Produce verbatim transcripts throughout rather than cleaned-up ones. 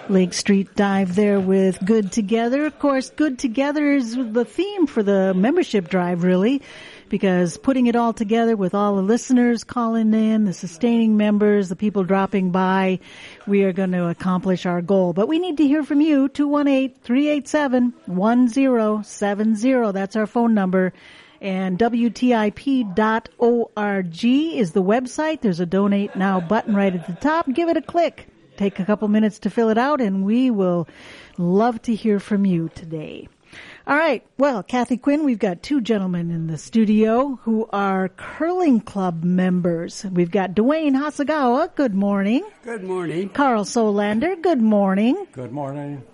Lake Street Dive there with Good Together. Of course, Good Together is the theme for the membership drive, really, because putting it all together with all the listeners calling in, the sustaining members, the people dropping by, we are going to accomplish our goal. But we need to hear from you, two one eight, three eight seven, one zero seven zero. That's our phone number. And W T I P dot org is the website. There's a Donate Now button right at the top. Give it a click. Take a couple minutes to fill it out, and we will love to hear from you today. All right. Well, Kathy Quinn, we've got two gentlemen in the studio who are curling club members. We've got Dwayne Hasagawa. Good morning. Good morning. Carl Solander. Good morning. Good morning.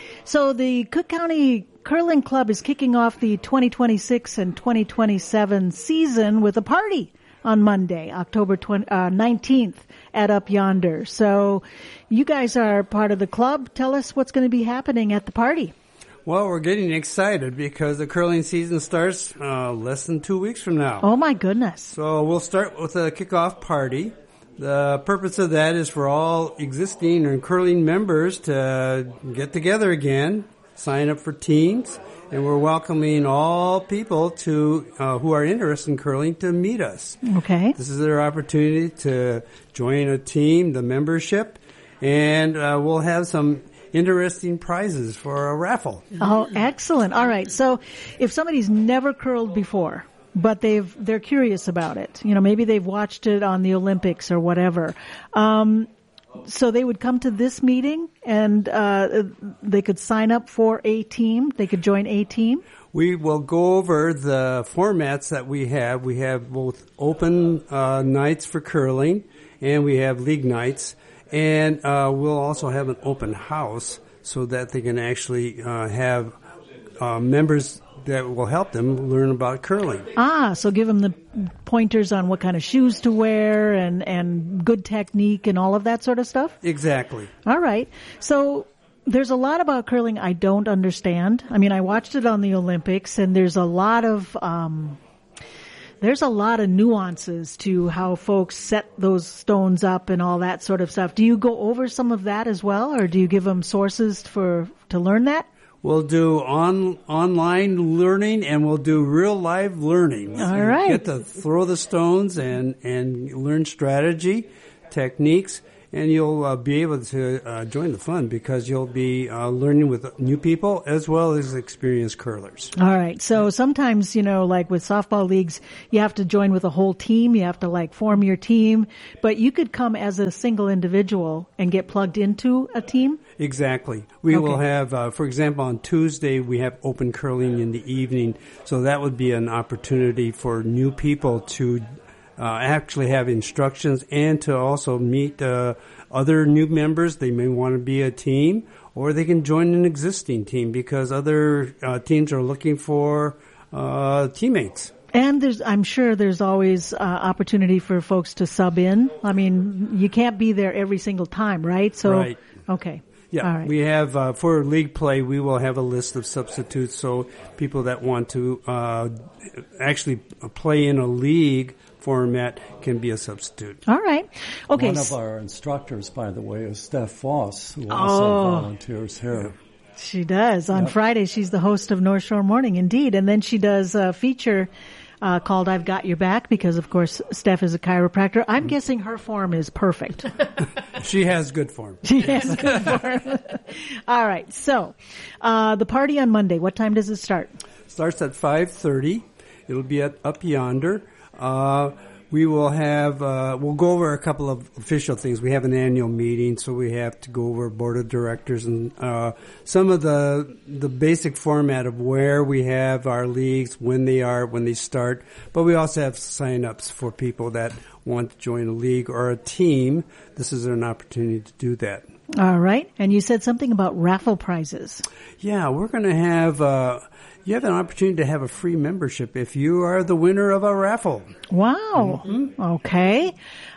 So the Cook County Curling Club is kicking off the twenty twenty-six and twenty twenty-seven season with a party on Monday, October nineteenth at Up Yonder. So you guys are part of the club. Tell us what's going to be happening at the party. Well, we're getting excited because the curling season starts uh, less than two weeks from now. Oh, my goodness. So we'll start with a kickoff party. The purpose of that is for all existing and curling members to get together again, sign up for teams, and we're welcoming all people to uh, who are interested in curling to meet us. Okay. This is their opportunity to join a team, the membership, and uh, we'll have some interesting prizes for a raffle. Oh, excellent. All right. So if somebody's never curled before, but they've, they're curious about it, you know, maybe they've watched it on the Olympics or whatever, um, so they would come to this meeting and uh they could sign up for a team. They could join a team. We will go over the formats that we have. We have both open uh nights for curling, and we have league nights. And uh we'll also have an open house so that they can actually uh have uh members that will help them learn about curling. Ah, so give them the pointers on what kind of shoes to wear and, and good technique and all of that sort of stuff? Exactly. All right. So there's a lot about curling I don't understand. I mean, I watched it on the Olympics, and there's a lot of, um, there's a lot of nuances to how folks set those stones up and all that sort of stuff. Do you go over some of that as well, or do you give them sources for, to learn that? We'll do on online learning, and we'll do real live learning. All you right. Get to throw the stones and, and learn strategy, techniques, and you'll uh, be able to uh, join the fun because you'll be uh, learning with new people as well as experienced curlers. All right. So sometimes, you know, like with softball leagues, you have to join with a whole team. You have to like form your team, but you could come as a single individual and get plugged into a team. Exactly. We Okay. will have, uh, for example, on Tuesday, we have open curling in the evening. So that would be an opportunity for new people to uh, actually have instructions and to also meet uh, other new members. They may want to be a team, or they can join an existing team because other uh, teams are looking for uh, teammates. And there's, I'm sure there's always uh, opportunity for folks to sub in. I mean, you can't be there every single time, right? So, Right. Okay. Yeah, All right. we have, uh, for league play, we will have a list of substitutes, so people that want to uh, actually play in a league format can be a substitute. All right. Okay. One of our instructors, by the way, is Steph Foss, who also Oh. volunteers here. She does. On Yep. Friday, she's the host of North Shore Morning, indeed. And then she does a feature uh, called I've Got Your Back because, of course, Steph is a chiropractor. I'm guessing her form is perfect. She has good form. She has good form. All right. So uh, the party on Monday, what time does it start? Starts at five thirty. It'll be at Up Yonder. Uh, we will have, uh, we'll go over a couple of official things. We have an annual meeting, so we have to go over board of directors and, uh, some of the, the basic format of where we have our leagues, when they are, when they start. But we also have sign-ups for people that want to join a league or a team. This is an opportunity to do that. All right. And you said something about raffle prizes. Yeah, we're going to have, uh, you have an opportunity to have a free membership if you are the winner of a raffle. Wow. Mm-hmm. Okay.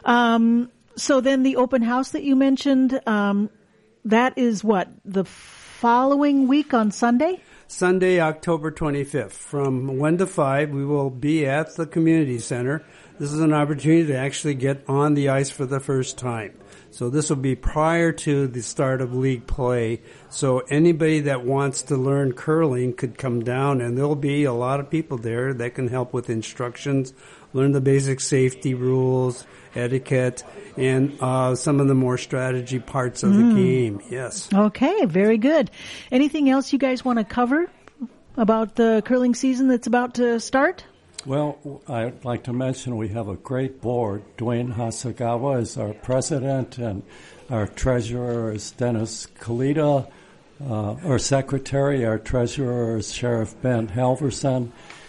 Um, so then the open house that you mentioned, um, that is what, the following week on Sunday? Sunday, October twenty-fifth. From one to five, we will be at the community center. This is an opportunity to actually get on the ice for the first time. So this will be prior to the start of league play. So anybody that wants to learn curling could come down, and there'll be a lot of people there that can help with instructions, learn the basic safety rules, etiquette, and uh, some of the more strategy parts of mm. the game. Yes. Okay, very good. Anything else you guys want to cover about the curling season that's about to start? Well, I'd like to mention we have a great board. Dwayne Hasagawa is our president, and our treasurer is Dennis Kalita. Uh, our secretary, our treasurer is Sheriff Ben Halverson.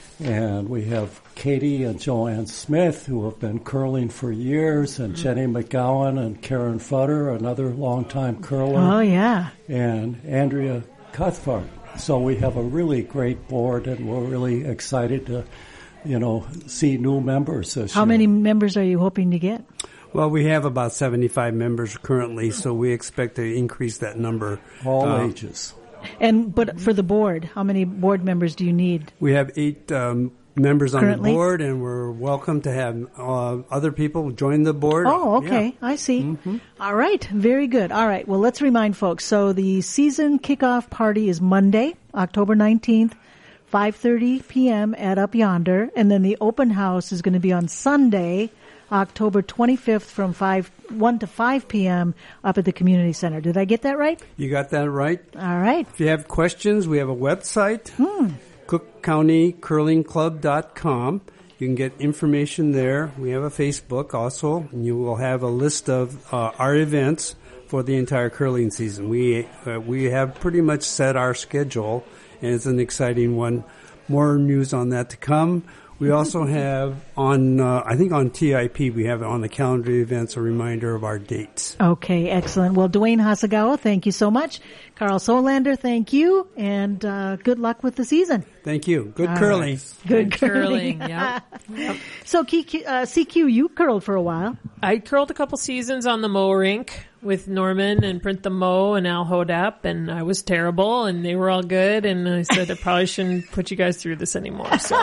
And we have Katie and Joanne Smith, who have been curling for years, and mm-hmm. Jenny McGowan and Karen Futter, another longtime curler. Oh, yeah. And Andrea Cuthbert. So we have a really great board, and we're really excited to, you know, see new members this How year. many members are you hoping to get? Well, we have about seventy-five members currently, so we expect to increase that number. All uh, ages. And but for the board, how many board members do you need? We have eight um, members on Currently? the board, and we're welcome to have uh, other people join the board. Oh, okay. Yeah. I see. Mm-hmm. All right. Very good. All right. Well, let's remind folks. So the season kickoff party is Monday, October nineteenth, five thirty p.m. at Up Yonder. And then the open house is going to be on Sunday, October twenty-fifth from five, one to five p.m. up at the community center. Did I get that right? You got that right. All right. If you have questions, we have a website, Hmm. cook county curling club dot com. You can get information there. We have a Facebook also, and you will have a list of uh, our events for the entire curling season. We uh, we have pretty much set our schedule, and it's an exciting one. More news on that to come. We also have on, uh, I think on T I P, we have on the calendar events a reminder of our dates. Okay, excellent. Well, Dwayne Hasagawa, thank you so much. Carl Solander, thank you, and uh, good luck with the season. Thank you. Good All curling. Right. Good, Good curling. curling, yep. Yep. So, K Q, uh, C Q, you curled for a while. I curled a couple seasons on the Mow rink with Norman and Print the Mow and Al Hodap, and I was terrible, and they were all good, and I said I probably shouldn't put you guys through this anymore. So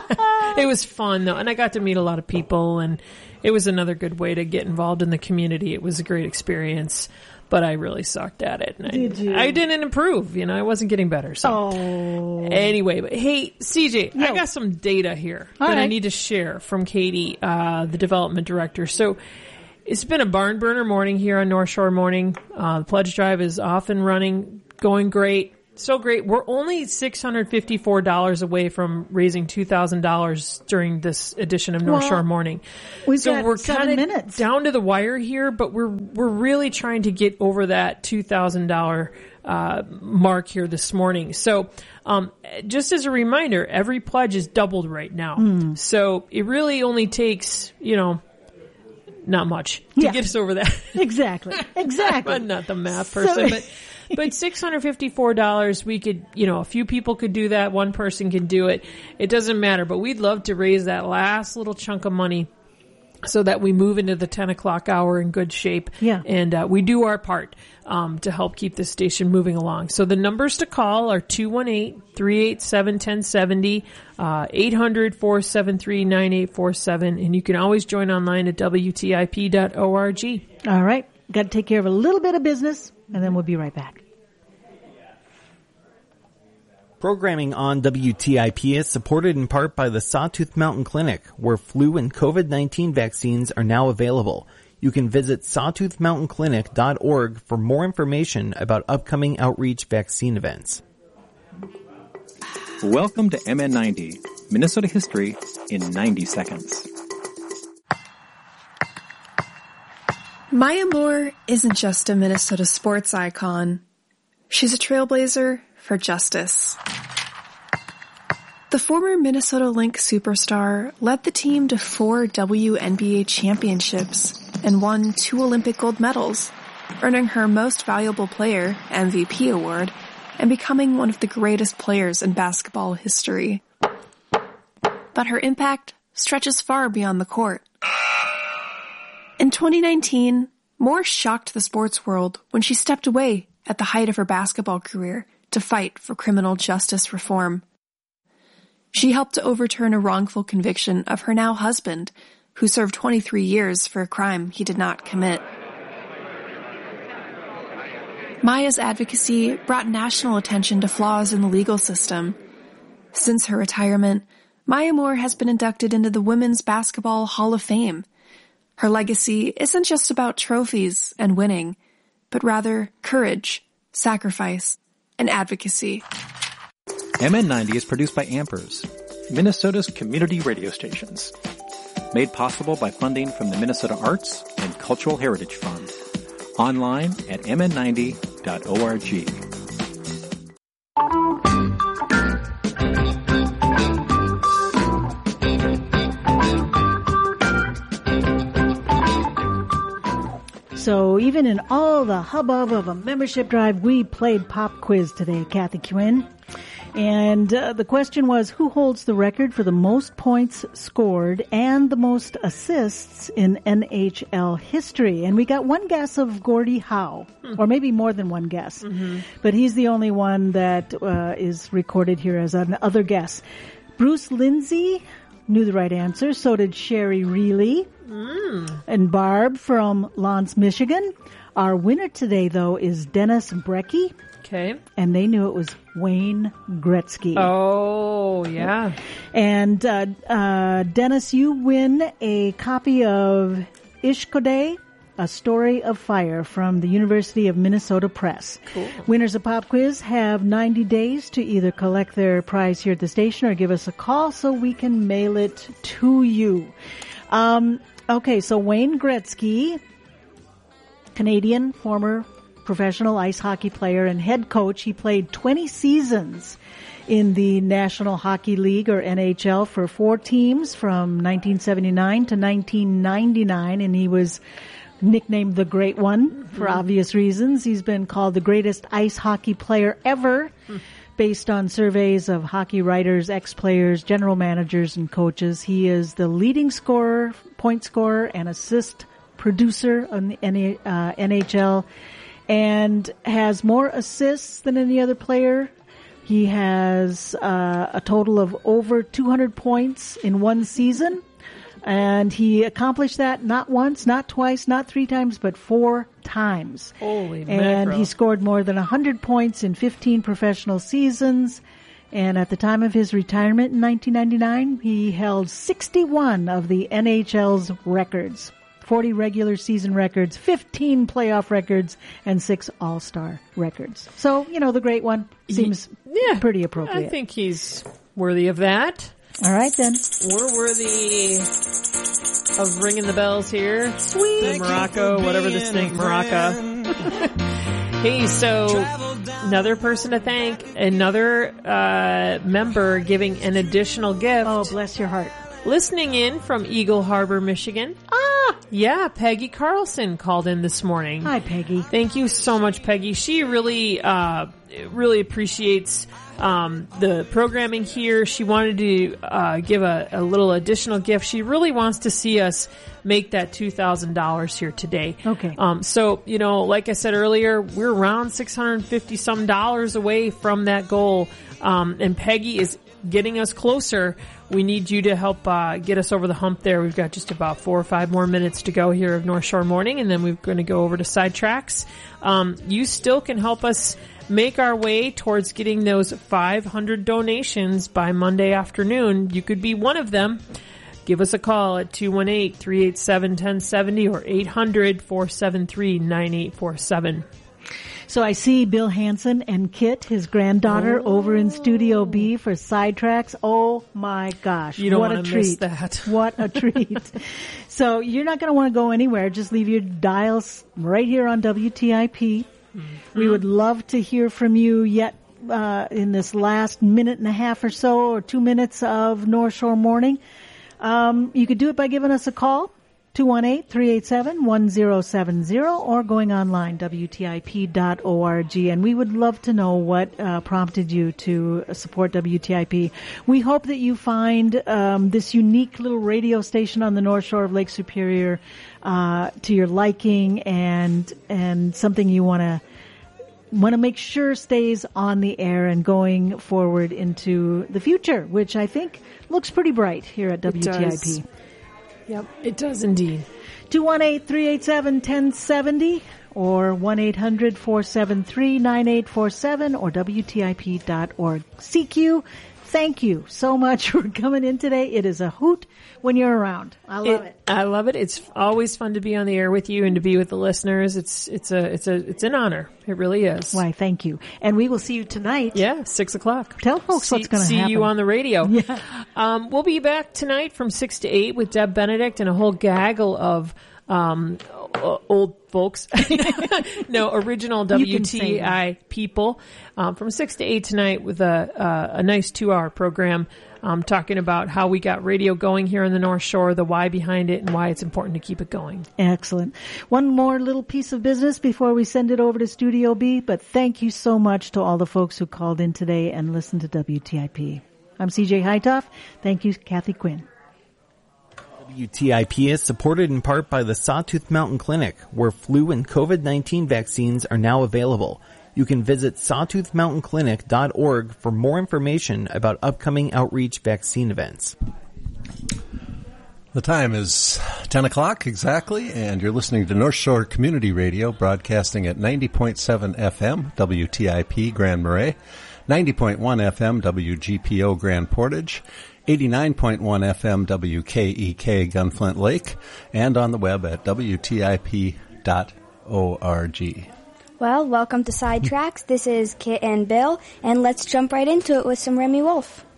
it was fun, though, and I got to meet a lot of people, and it was another good way to get involved in the community. It was a great experience, but I really sucked at it. And Did I, you? I didn't improve, you know, I wasn't getting better. So Oh. anyway, but hey, C J, Yo. I got some data here All that I right. need to share from Katie, uh, the development director. So it's been a barn burner morning here on North Shore Morning. Uh, the pledge drive is off and running, going great. So great. We're only six hundred fifty-four dollars away from raising two thousand dollars during this edition of North Well, Shore Morning. we've so got we're seven kinda minutes. down to the wire here, but we're we're really trying to get over that two thousand dollars uh, mark here this morning. So um, just as a reminder, every pledge is doubled right now. Mm. So it really only takes, you know, not much to Yeah. get us over that. Exactly. Exactly. I'm not the math person, So- but but six hundred fifty-four dollars, we could, you know, a few people could do that. One person can do it. It doesn't matter, but we'd love to raise that last little chunk of money so that we move into the ten o'clock hour in good shape. Yeah. And uh, we do our part um, to help keep this station moving along. So the numbers to call are two one eight, three eight seven, one zero seven zero, uh, eight hundred, four seven three, nine eight four seven, and you can always join online at W T I P dot org. All right. Got to take care of a little bit of business, and then we'll be right back. Programming on W T I P is supported in part by the Sawtooth Mountain Clinic, where flu and COVID nineteen vaccines are now available. You can visit sawtooth mountain clinic dot org for more information about upcoming outreach vaccine events. Welcome to M N ninety, Minnesota history in ninety seconds. Maya Moore isn't just a Minnesota sports icon. She's a trailblazer for justice. The former Minnesota Lynx superstar led the team to four W N B A championships and won two Olympic gold medals, earning her Most Valuable Player M V P award and becoming one of the greatest players in basketball history. But her impact stretches far beyond the court. In twenty nineteen, Moore shocked the sports world when she stepped away at the height of her basketball career to fight for criminal justice reform. She helped to overturn a wrongful conviction of her now husband, who served twenty-three years for a crime he did not commit. Maya's advocacy brought national attention to flaws in the legal system. Since her retirement, Maya Moore has been inducted into the Women's Basketball Hall of Fame. Her legacy isn't just about trophies and winning, but rather courage, sacrifice, and advocacy. M N ninety is produced by Ampers, Minnesota's community radio stations. Made possible by funding from the Minnesota Arts and Cultural Heritage Fund. Online at m n ninety dot org. So even in all the hubbub of a membership drive, we played pop quiz today, Kathy Quinn. And uh, the question was, who holds the record for the most points scored and the most assists in N H L history? And we got one guess of Gordie Howe, hmm. or maybe more than one guess. Mm-hmm. But he's the only one that uh, is recorded here as another guess. Bruce Lindsay knew the right answer. So did Sherry Reilly mm. and Barb from Lawrence, Michigan. Our winner today, though, is Dennis Brecky. Okay. And they knew it was Wayne Gretzky. Oh, yeah. And uh, uh, Dennis, you win a copy of Ishkodeh, A Story of Fire from the University of Minnesota Press. Cool. Winners of Pop Quiz have ninety days to either collect their prize here at the station or give us a call so we can mail it to you. Um, okay, so Wayne Gretzky, Canadian former professional ice hockey player and head coach. He played twenty seasons in the National Hockey League, or N H L, for four teams from nineteen seventy-nine to nineteen ninety-nine, and he was nicknamed the Great One for mm-hmm. obvious reasons. He's been called the greatest ice hockey player ever mm. based on surveys of hockey writers, ex-players, general managers, and coaches. He is the leading scorer, point scorer, and assist producer on the N H L, and has more assists than any other player. He has uh, a total of over two hundred points in one season, and he accomplished that not once, not twice, not three times, but four times. Holy and mackerel. He scored more than one hundred points in fifteen professional seasons, and at the time of his retirement in nineteen ninety-nine, he held sixty-one of the N H L's records. forty regular season records, fifteen playoff records, and six all-star records. So, you know, the Great One seems yeah, pretty appropriate. I think he's worthy of that. All right, then. We're worthy of ringing the bells here. Sweet. Morocco, whatever this thing, Maraca. Hey, so another person to thank, another uh member giving an additional gift. Oh, bless your heart. Listening in from Eagle Harbor, Michigan. Ah, yeah, Peggy Carlson called in this morning. Hi, Peggy. Thank you so much, Peggy. She really, uh, really appreciates um, the programming here. She wanted to uh, give a, a little additional gift. She really wants to see us make that two thousand dollars here today. Okay. Um, so, you know, like I said earlier, we're around six hundred fifty some dollars away from that goal. Um, and Peggy is getting us closer. We need you to help uh, get us over the hump there. We've got just about four or five more minutes to go here of North Shore Morning, and then we're going to go over to Sidetracks. Um, you still can help us make our way towards getting those five hundred donations by Monday afternoon. You could be one of them. Give us a call at two one eight, three eight seven, one zero seven zero or eight hundred, four seven three, nine eight four seven. So I see Bill Hansen and Kit, his granddaughter, oh. over in Studio B for Sidetracks. Oh my gosh. You don't what want a to treat. miss that. What a treat. So you're not going to want to go anywhere. Just leave your dials right here on W T I P. Mm-hmm. We would love to hear from you yet uh, in this last minute and a half or so, or two minutes of North Shore Morning. Um, you could do it by giving us a call. two one eight, three eight seven, one zero seven zero or going online, W T I P dot org. And we would love to know what uh, prompted you to support W T I P. We hope that you find um, this unique little radio station on the North Shore of Lake Superior uh, to your liking and and something you want to want to make sure stays on the air and going forward into the future, which I think looks pretty bright here at W T I P. does. Yep, it does indeed. two one eight, three eight seven, one oh seven oh or one eight hundred, four seven three, nine eight four seven or W T I P dot org. C Q, thank you so much for coming in today. It is a hoot when you're around. I love it. it. I love it. It's always fun to be on the air with you and to be with the listeners. It's it's a it's a it's an honor. It really is. Why, thank you. And we will see you tonight. Yeah, six o'clock. Tell folks see, what's going to see happen. See you on the radio. Yeah. Um, we'll be back tonight from six to eight with Deb Benedict and a whole gaggle of um, old folks. No, original W T I people um, from six to eight tonight with a uh, a nice two-hour program um, talking about how we got radio going here in the North Shore, the why behind it, and why it's important to keep it going. Excellent. One more little piece of business before we send it over to Studio B, but thank you so much to all the folks who called in today and listened to W T I P. I'm C J Hightoff. Thank you, Kathy Quinn. W T I P is supported in part by the Sawtooth Mountain Clinic, where flu and COVID nineteen vaccines are now available. You can visit sawtooth mountain clinic dot org for more information about upcoming outreach vaccine events. The time is ten o'clock exactly, and you're listening to North Shore Community Radio, broadcasting at ninety point seven F M, W T I P Grand Marais, ninety point one F M, W G P O Grand Portage, eighty-nine point one F M, W K E K Gunflint Lake, and on the web at W T I P dot org. Well, welcome to Sidetracks. This is Kit and Bill, and let's jump right into it with some Remy Wolf.